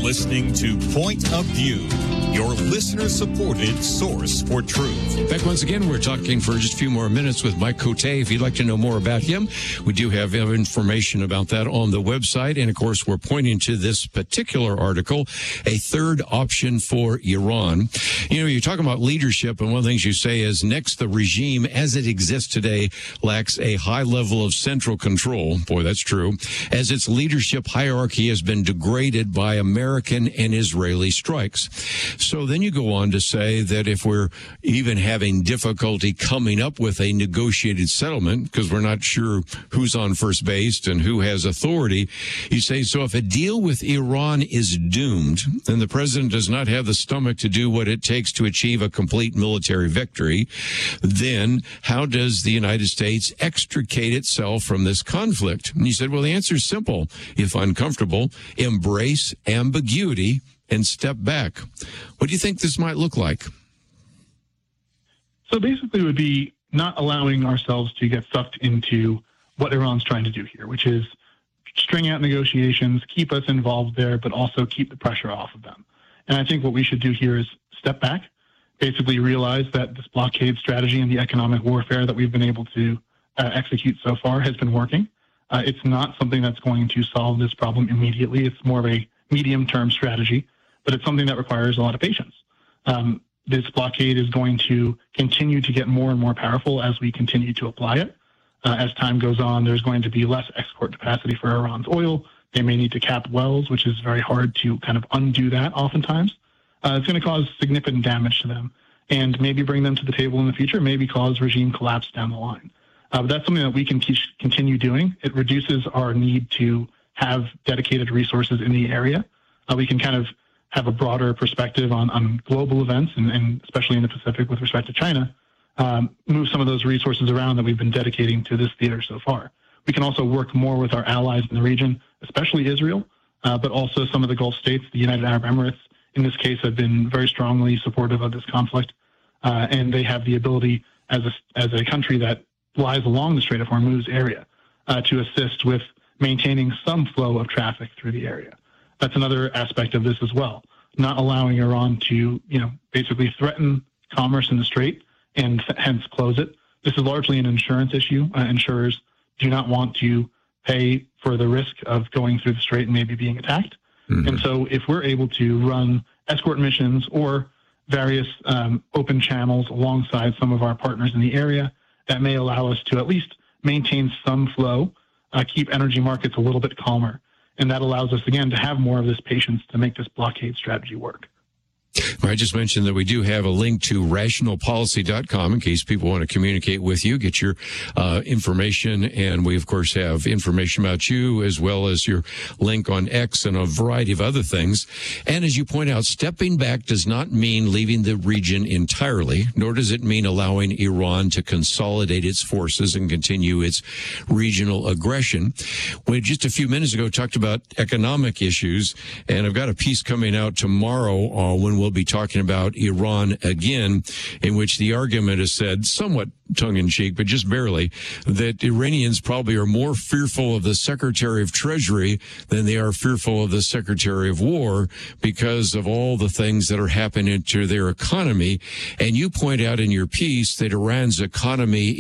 listening to Point of View, your listener-supported source for truth. Back once again, we're talking for just a few more minutes with Mike Cote. If you'd like to know more about him, we do have information about that on the website. And, of course, we're pointing to this particular article, A Third Option for Iran. You know, you're talking about leadership, and one of the things you say is, next, the regime as it exists today lacks a high level of central control. Boy, that's true. As its leadership hierarchy has been degraded by American and Israeli strikes. So then you go on to say that if we're even having difficulty coming up with a negotiated settlement, because we're not sure who's on first base and who has authority, you say, so if a deal with Iran is doomed, then the president does not have the stomach to do what it takes to achieve a complete military victory, then how does the United States extricate itself from this conflict? And you said, well, the answer is simple. If uncomfortable, embrace ambiguity and step back. What do you think this might look like? So basically it would be not allowing ourselves to get sucked into what Iran's trying to do here, which is string out negotiations, keep us involved there, but also keep the pressure off of them. And I think what we should do here is step back, basically realize that this blockade strategy and the economic warfare that we've been able to execute so far has been working. It's not something that's going to solve this problem immediately. It's more of a medium-term strategy, but it's something that requires a lot of patience. This blockade is going to continue to get more and more powerful as we continue to apply it. As time goes on, there's going to be less export capacity for Iran's oil. They may need to cap wells, which is very hard to kind of undo that oftentimes. It's going to cause significant damage to them and maybe bring them to the table in the future, maybe cause regime collapse down the line. But that's something that we can continue doing. It reduces our need to have dedicated resources in the area. We can kind of have a broader perspective on global events, and especially in the Pacific with respect to China, move some of those resources around that we've been dedicating to this theater so far. We can also work more with our allies in the region, especially Israel, but also some of the Gulf states. The United Arab Emirates, in this case, have been very strongly supportive of this conflict, and they have the ability as a country that lies along the Strait of Hormuz area to assist with maintaining some flow of traffic through the area. That's another aspect of this as well, not allowing Iran to, basically threaten commerce in the Strait and hence close it. This is largely an insurance issue. Insurers do not want to pay for the risk of going through the Strait and maybe being attacked. Mm-hmm. And so if we're able to run escort missions or various open channels alongside some of our partners in the area, that may allow us to at least maintain some flow, keep energy markets a little bit calmer. And that allows us, again, to have more of this patience to make this blockade strategy work. I just mentioned that we do have a link to rationalpolicy.com in case people want to communicate with you, get your information. And we, of course, have information about you as well as your link on X and a variety of other things. And as you point out, stepping back does not mean leaving the region entirely, nor does it mean allowing Iran to consolidate its forces and continue its regional aggression. We just a few minutes ago talked about economic issues, and I've got a piece coming out tomorrow when we'll be talking about Iran again, in which the argument is said, somewhat tongue-in-cheek, but just barely, that Iranians probably are more fearful of the Secretary of Treasury than they are fearful of the Secretary of War because of all the things that are happening to their economy. And you point out in your piece that Iran's economy